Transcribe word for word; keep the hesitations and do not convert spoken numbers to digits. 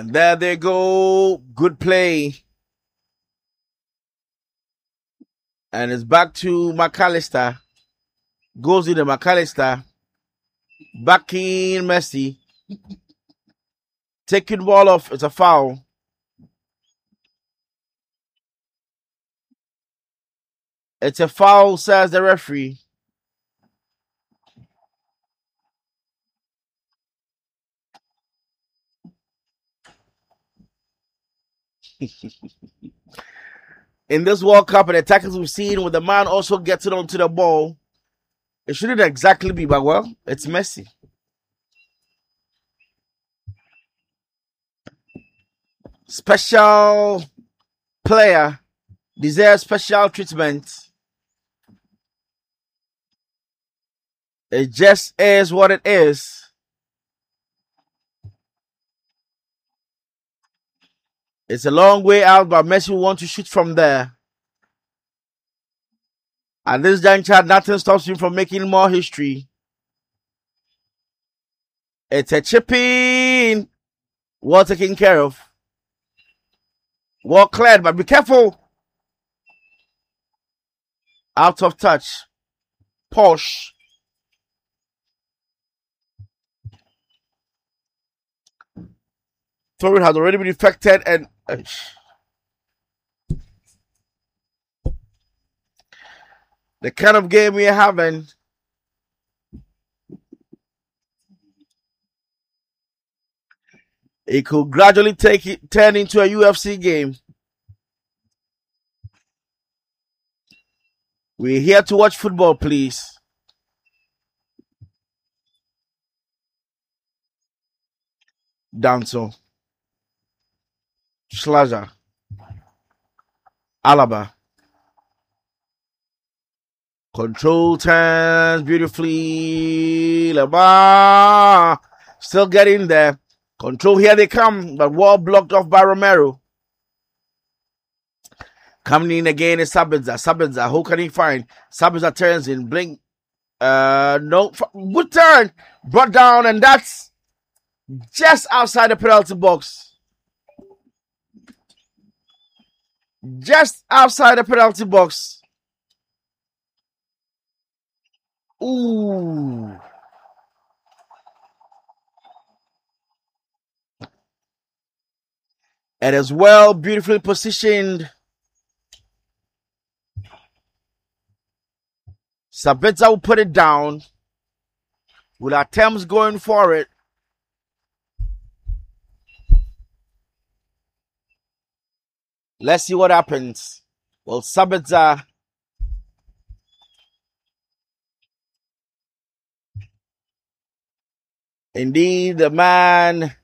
And there they go. Good play. And it's back to McAllister. Goes into McAllister. Back in Messi. Taking the ball off. It's a foul. It's a foul, says the referee. In this World Cup and the tackles we've seen, when the man also gets it onto the ball, it shouldn't exactly be, but well, it's Messi. Special player deserves special treatment. It just is what it is. It's a long way out, but Messi will want to shoot from there. At this juncture, nothing stops him from making more history. It's a chip in. Well taken care of. Well cleared, but be careful. Out of touch. Posh. Throw-in has already been effected and... Uh, the kind of game we're having... It could gradually take it, turn into a U F C game. We're here to watch football, please. Danso. Schlager. Alaba. Control turns beautifully. Laba. Still getting there. Control, here they come, but wall blocked off by Romero. Coming in again is Sabitzer. Sabitzer, who can he find? Sabitzer turns in, blink. Uh, no, good turn. Brought down, and that's just outside the penalty box. Just outside the penalty box. Ooh. And as well, beautifully positioned. Sabitzer will put it down. With attempts going for it. Let's see what happens. Well, Sabitzer. Indeed, the man